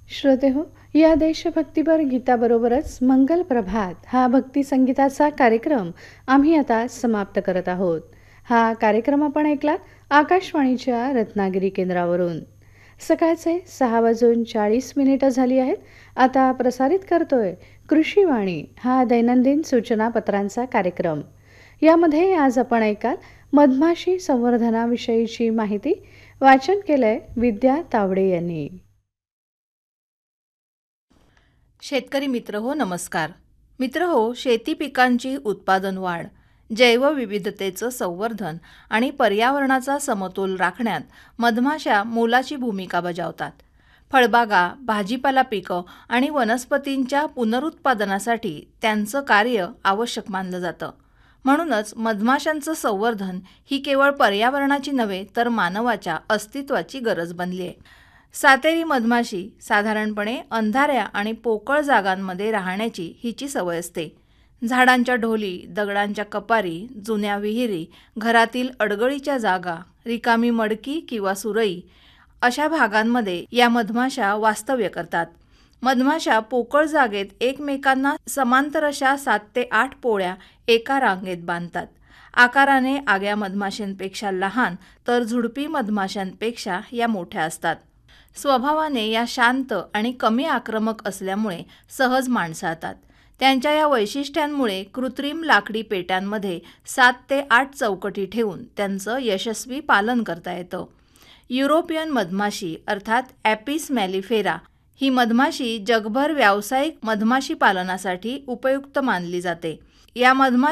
श्रोते हो, या देशभक्तीपर गीताबरोबरच मंगल प्रभात हा भक्ती संगीताचा कार्यक्रम आम्ही आता समाप्त करत आहोत. हा कार्यक्रम आपण ऐकलात आकाशवाणीच्या रत्नागिरी केंद्रावरून. सकाळचे 6:40 झाली आहेत. आता प्रसारित करतोय कृषीवाणी हा दैनंदिन सूचनापत्रांचा कार्यक्रम. यामध्ये आज आपण ऐकाल मधमाशी संवर्धनाविषयीची माहिती. वाचन केलंय विद्या तावडे यांनी. शेतकरी मित्र हो, नमस्कार. मित्र हो, शेती पिकांची उत्पादन वाढ, जैवविविधतेचं संवर्धन आणि पर्यावरणाचा समतोल राखण्यात मधमाशा मोलाची भूमिका बजावतात. फळबागा, भाजीपाला पिकं आणि वनस्पतींच्या पुनरुत्पादनासाठी त्यांचं कार्य आवश्यक मानलं जातं. म्हणूनच मधमाशांचं संवर्धन ही केवळ पर्यावरणाची नव्हे तर मानवाच्या अस्तित्वाची गरज बनली आहे. सातेरी मधमाशी साधारणपणे अंधाऱ्या आणि पोकळ जागांमध्ये राहण्याची हिची सवय असते. झाडांच्या ढोली, दगडांच्या कपारी, जुन्या विहिरी, घरातील अडगळीच्या जागा, रिकामी मडकी किंवा सुरई अशा भागांमध्ये या मधमाशा वास्तव्य करतात. मधमाशा पोकळ जागेत एकमेकांना समांतर अशा 7 ते 8 पोळ्या एका रांगेत बांधतात. आकाराने आग्या मधमाशांपेक्षा लहान तर झुडपी मधमाशांपेक्षा या मोठ्या असतात. स्वभावाने या शांत आणि कमी आक्रमक असल्यामुळे सहज माणसाळतात. त्यांच्या या वैशिष्ट्यांमुळे कृत्रिम लाकडी पेट्यांमध्ये 7 ते 8 चौकटी ठेवून त्यांचं यशस्वी पालन करता येतं. युरोपियन मधमाशी अर्थात ॲपिस मॅलिफेरा ही मधमाशी जगभर व्यावसायिक मधमाशी पालनासाठी उपयुक्त मानली जाते. या